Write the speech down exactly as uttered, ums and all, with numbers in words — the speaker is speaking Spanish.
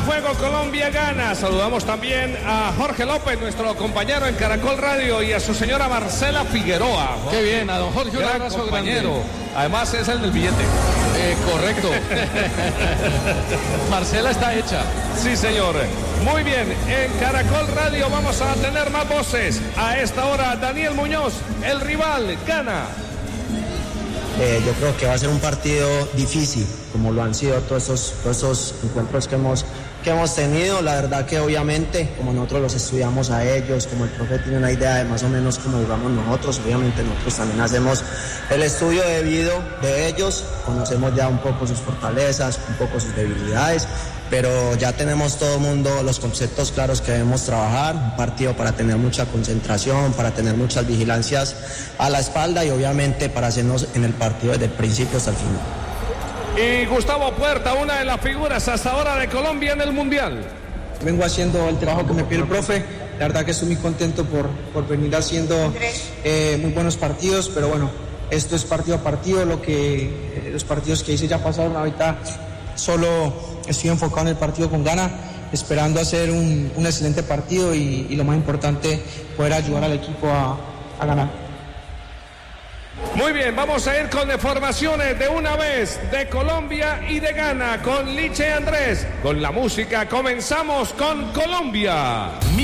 juego Colombia gana. Saludamos también a Jorge López, nuestro compañero en Caracol Radio, y a su señora Marcela Figueroa. Qué bien, a don Jorge, un gran abrazo compañero. grande. Además es el del billete. Eh, correcto. Marcela está hecha. Sí, señor. Muy bien, en Caracol Radio vamos a tener más voces. A esta hora, Daniel Muñoz, el rival, gana. Eh, yo creo que va a ser un partido difícil, como lo han sido todos esos, todos esos encuentros que hemos, que hemos tenido. La verdad que obviamente, como nosotros los estudiamos a ellos, como el profe tiene una idea de más o menos cómo jugamos nosotros, obviamente nosotros también hacemos el estudio debido de ellos, conocemos ya un poco sus fortalezas, un poco sus debilidades, pero ya tenemos todo el mundo los conceptos claros que debemos trabajar, un partido para tener mucha concentración, para tener muchas vigilancias a la espalda y obviamente para hacernos en el partido desde el principio hasta el final. Y Gustavo Puerta, una de las figuras hasta ahora de Colombia en el Mundial. Vengo haciendo el trabajo que me pide el profe, la verdad que estoy muy contento por, por venir haciendo eh, muy buenos partidos, pero bueno, esto es partido a partido, lo que, eh, los partidos que hice ya pasaron, ahorita solo estoy enfocado en el partido con Ghana, esperando hacer un, un excelente partido y, y lo más importante, poder ayudar al equipo a, a ganar. Muy bien, vamos a ir con informaciones de una vez de Colombia y de Ghana con Liche Andrés. Con la música comenzamos con Colombia.